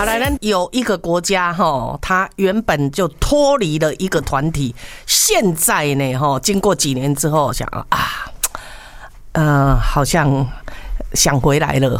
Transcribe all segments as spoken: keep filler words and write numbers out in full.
好来，咱有一个国家哈，它原本就脱离了一个团体，现在呢哈，经过几年之后想啊，呃，好像想回来了，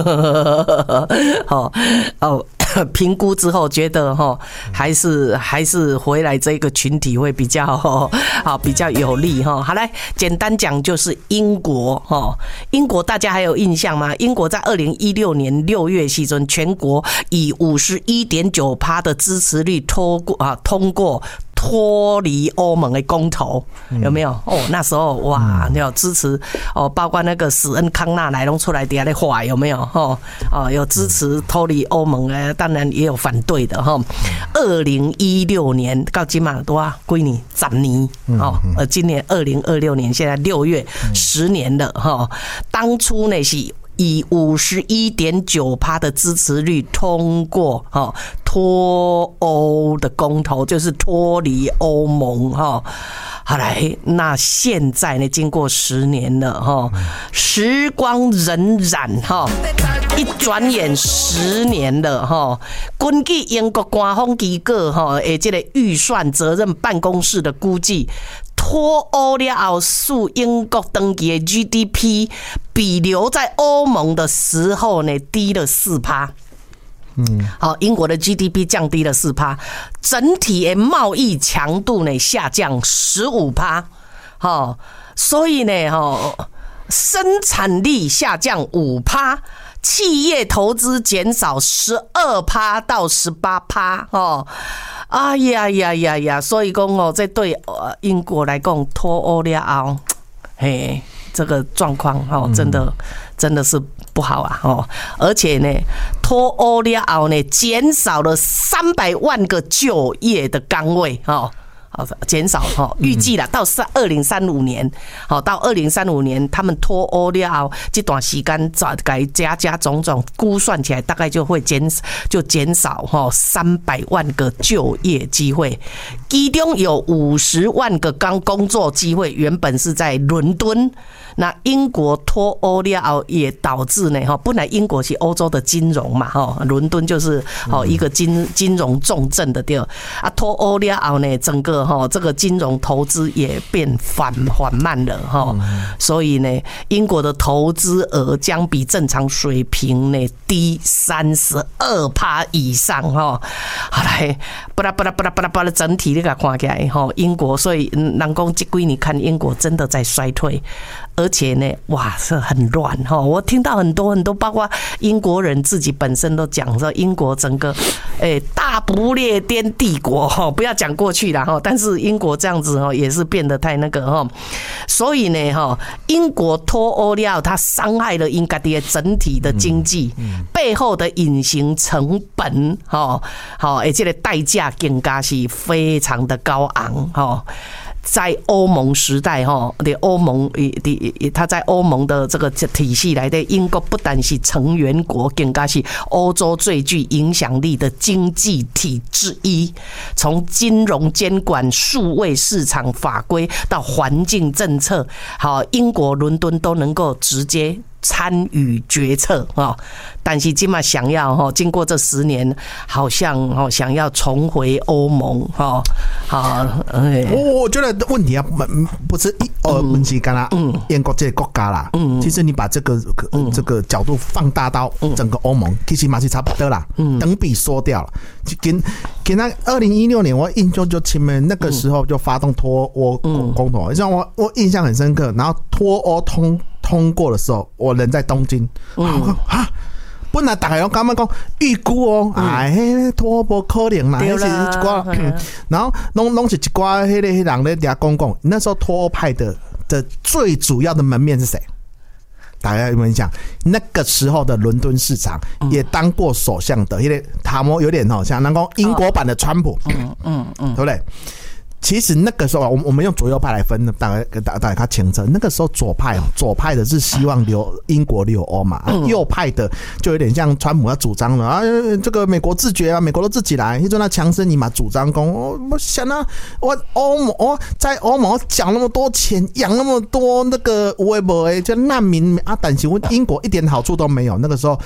哦哦。评估之后觉得哈，还是还是回来这个群体会比较好，比较有利哈。好来，简单讲就是英国哈，英国大家还有印象吗？英国在二零一六年六月时阵，全国以五十一点九趴的支持率通过啊通过。脱离欧盟的公投有没有？哦，那时候哇，你有支持哦，包括那个史恩康纳来拢出来底下咧话有没有？哦哦，有支持脱离欧盟的，当然也有反对的哈。二零一六年到今嘛多啊，几年？十年哦，呃，今年二零二六年，现在六月，十年了哈。当初呢是。以五十一点九趴的支持率通过哈脱欧的公投，就是脱离欧盟哈。好来，那现在呢？经过十年了哈，时光荏苒哈，一转眼十年了哈。根据英国官方机构哈，诶，这个预算责任办公室的估计。脱欧了后，使英国登记的 G D P 比留在欧盟的时候呢低了四趴。嗯，好，英国的 G D P 降低了四趴，整体的贸易强度呢下降十五趴。好，所以呢，哈，生产力下降五趴。企业投资减少十二趴到十八趴哦，哎呀呀呀呀！所以讲哦，这对英国来讲脱欧了后，嘿，这个状况哦，真的真的是不好啊哦！而且呢，脱欧了后呢，减少了三百万个就业的岗位哦。减少哈，预计啦到二零三五年，好到二零三五年，他们脱欧了后，这段时间改加加种种估算起来，大概就会减就减少哈三百万个就业机会，其中有五十万个刚工作机会原本是在伦敦。那英国脱欧了后，也导致呢哈，本来英国是欧洲的金融嘛哈，伦敦就是哦一个金金融重镇的地儿啊，脱欧了后呢，整个哈这个金融投资也变缓缓慢了哈，所以呢，英国的投资额将比正常水平呢低三十二趴以上哈。好来，巴拉巴拉巴拉巴拉巴拉，整体你给它看起来哈，英国所以人讲这几年看英国真的在衰退。而且呢，哇，是很乱哈！我听到很多很多，包括英国人自己本身都讲说，英国整个诶大不列颠帝国哈，不要讲过去了哈，但是英国这样子哈也是变得太那个哈，所以呢哈，英国脱欧了，它伤害了英国的整体的经济，背后的隐形成本哈，好，而且的代价更加是非常的高昂哈。在欧盟时代哈，的欧盟它在欧盟的这个体系来的，英国不但是成员国，更加是欧洲最具影响力的经济体之一。从金融监管、数位市场法规到环境政策，好，英国伦敦都能够直接参与决策啊，但是今嘛想要哈，经过这十年，好像哦想要重回欧盟哈，好， 我我觉得问题啊，不是一呃，不是干啦，英国这个国家啦，其实你把这个这个角度放大到整个欧盟，其实嘛是差不多啦，等比缩掉了。跟跟那二零一六年，我印象就前面那个时候就发动脱欧公投，像我我印象很深刻，然后脱欧通。通过的时候，我人在东京，嗯啊，本来大家都感觉讲预估哦，哎，脱不可能啦，那是一挂，然后拢拢是一挂迄个迄人咧俩公共，那时候脱欧派的的最主要的门面是谁？大家有没有讲？那个时候的伦敦市长也当过首相的，因为塔摩有点好像那个英国版的川普，嗯嗯嗯，对不对？其实那个时候，我们用左右派来分，大概大大家清楚。那个时候左派，左派的是希望留英国留欧嘛，右派的就有点像川普他主张了啊，这个美国自决啊，美国都自己来。你说那强生你嘛主张讲，我想啊，我欧盟我在欧盟缴那么多钱，养那么多那个无为不为就难民啊，但是我英国一点好处都没有。那个时候。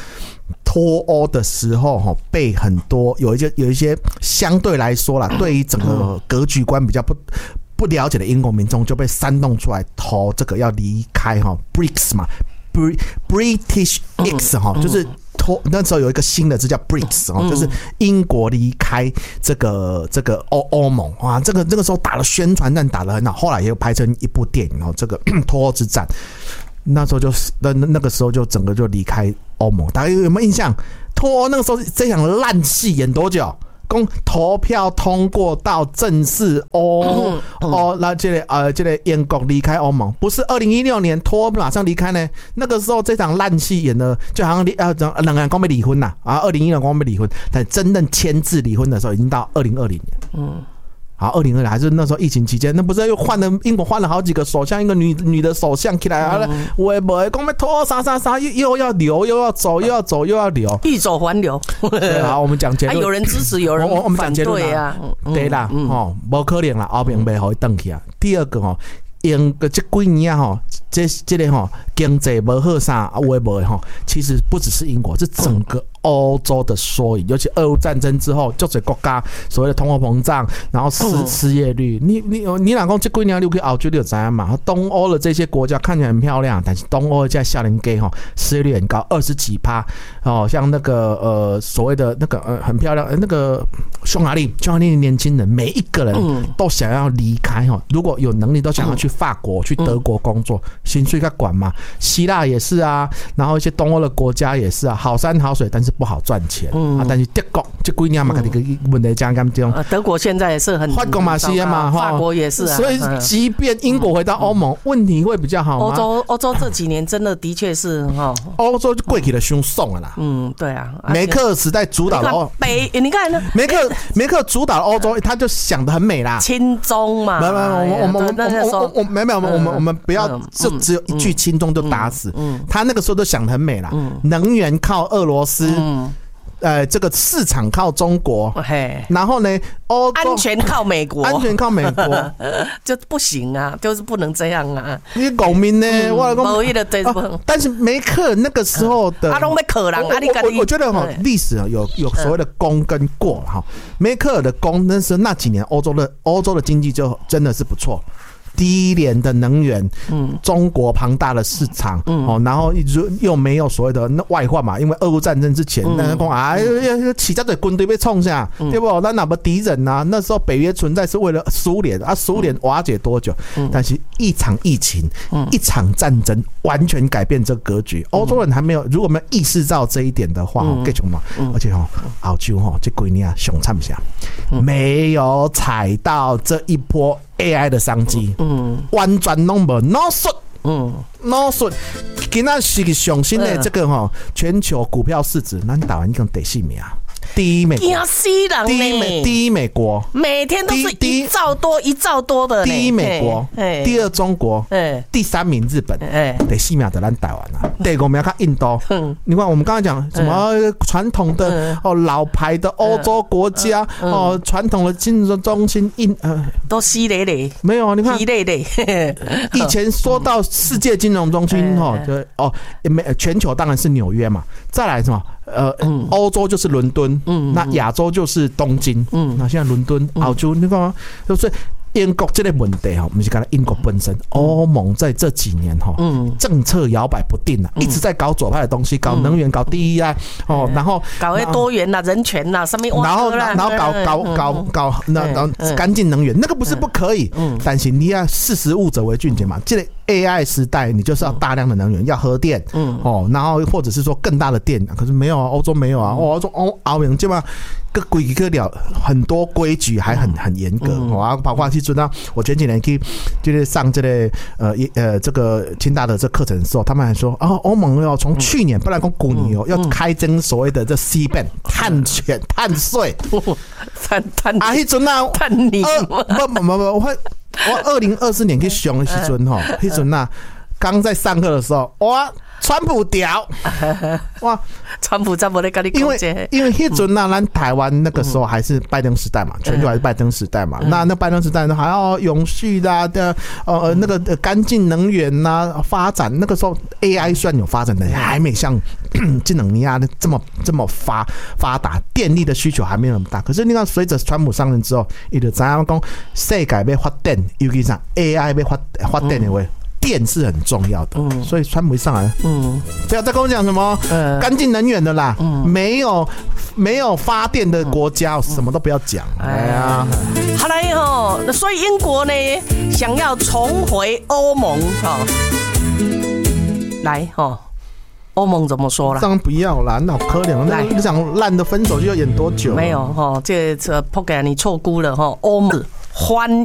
脱欧的时候哈，被很多有一些有一些相对来说啦，对于整个格局观比较不不了解的英国民众就被煽动出来投这个要离开哈 B R I C S 嘛 ，British X 哈，就是脱那时候有一个新的字叫 B R I C S 哈，就是英国离开这个这个欧欧盟啊，这个这个时候打了宣传战打得很好，后来也有拍成一部电影哦，这个脱欧之战。那时候就那那个时候就整个就离开欧盟，大家有没有印象？脱欧那个时候这场烂戏演多久？公投票通过到正式欧欧，那这个呃这个英国离开欧盟，不是二零一六年脱欧马上离开呢？那个时候这场烂戏演的就好像离呃两个人刚被离婚呐啊，二零一六刚被离婚，但真正签字离婚的时候已经到二零二零年。嗯。好，二零二零还是那时候疫情期间，那不是又换了英国换了好几个首相，一个女女的首相起来啊，我不会讲要拖啥啥啥，又要留又要走，又要走又要留， 欲走还留。 对，好，我们讲结论， 啊，有人支持，有人反对啊， 对啦，哦，无可能啦，后面袂好登去啊。第二个哦，英个这几年啊，吼，这这个吼经济无好啥，有诶无诶吼，其实不只是英国，是整个欧洲的缩影，尤其俄乌战争之后，就这国家所谓的通货膨胀，然后失失业率，你你你哪讲这几年你去澳洲你就知道嘛？东欧的这些国家看起来很漂亮，但是东欧在少年家哈失业率很高，二十几趴哦，像那个呃所谓的那个呃很漂亮那个匈牙利，匈牙利的年轻人每一个人都想要离开哈，如果有能力都想要去法国、去德国工作，薪水较管嘛，希腊也是啊，然后一些东欧的国家也是啊，好山好水，但是不好赚钱、嗯啊、但是德国这几年嘛，这个问题讲讲这种， 德国现在也是很法国嘛是嘛， 法国也是啊。 所以即便英国回到欧盟，问题会比较好吗？ 欧洲欧洲这几年真的的确是哈， 欧洲就过去的凶送了啦。 嗯，对啊， 梅克时代主导的欧北，你看呢？ 梅克梅克主导欧洲，他就想得很美啦， 亲中嘛。 没有没有，我们我们我们我我没有没有，我们我们不要就只有一句亲中就打死。他那个时候都想得很美啦，能源靠俄罗斯。嗯，呃，这个市场靠中国，然后呢，欧洲安全靠美国， 安全靠美国， 就不行啊，就是不能这样啊。 你狗民呢？ 嗯、我讲、 啊，但是梅克那个时候的， 阿龙被可能，阿你我我觉得哈，历史有有所谓的功跟过哈。梅克尔的功，那是那几年欧洲的欧洲的经济就真的是不错。低廉的能源，嗯，中国庞大的市场，嗯，哦，然后又没有所谓的外患嘛，因为俄乌战争之前，那讲啊，起家的军队被冲下，对不？那哪么敌人啊？那时候北约存在是为了苏联啊，苏联瓦解多久？但是一场疫情，一场战争，完全改变这个格局。欧洲人还没有，如果没有意识到这一点的话，更穷嘛。而且哦，澳洲哈这几年啊，熊惨不下，没有踩到这一波。A I 的商机，嗯，完全拢无 no 损，嗯 no 损。今仔是上新的这个哈，全球股票市值，咱台湾已经第四名啊，第一美国， 惊死人第一美第一美国， 每天都是一兆多一兆多的， 第一美国，第二中国，第三名日本，第四名就咱台湾啊，第五名看印度。你看我们刚才讲什么传统的哦老牌的欧洲国家哦，传统的金融中心印呃都稀累累， 没有你看稀累累。 以前说到世界金融中心哦，就哦全球当然是纽约嘛，再来什么呃欧洲就是伦敦。嗯，那亚洲就是东京，嗯，那现在伦敦、澳洲，你看吗？就是英国这类问题哈，我们是讲英国本身，欧盟在这几年哈，嗯，政策摇摆不定啊，一直在搞左派的东西，搞能源，搞第一啊，哦，然后搞些多元啦、人权啦，上面然后然后搞搞搞搞那然后干净能源，那个不是不可以，嗯，但是你要识时务者为俊杰嘛，这类。A I 时代，你就是要大量的能源，要核电，嗯，哦，然后或者是说更大的电，可是没有啊，欧洲没有啊，欧洲欧澳元基本上个规个了很多规矩还很很严格，哦啊，包括去知道我前几年去就是上这类呃呃这个清大的这课程的时候，他们还说啊，欧盟要从去年不然讲古年哦，要开征所谓的这 C ban 碳权碳税， 碳碳啊，迄阵啊， 碳泥， 不不不不，我。我二零二四年去上的时阵吼，迄阵啊， 刚在上课的时候，哇，川普屌，哇， 川普怎么在跟你讲？ 因为因为迄阵啊，咱台湾那个时候还是拜登时代嘛，全球还是拜登时代嘛。那那拜登时代呢，还要永续啦的，呃，那个干净能源呐发展。那个时候 A I 虽然有发展的，还没像这两年啊这么这么发发达，电力的需求还没有那么大。可是你看，随着川普上任之后，伊就知影讲世界要发电，尤其是 A I 要发发电的话。电是很重要的，嗯、所以川普一上来，嗯，不要再跟我讲什么干净能源的啦，嗯、没有没有发电的国家，嗯、什么都不要讲。哎呀， 好来哈，所以英国呢想要重回欧盟哈，来哈。欧盟怎么说啦？ 当然不要啦，那好可怜。那你想烂的分手就要演多久？ 没有哈，这这 Poker 你错估了哈。欧盟欢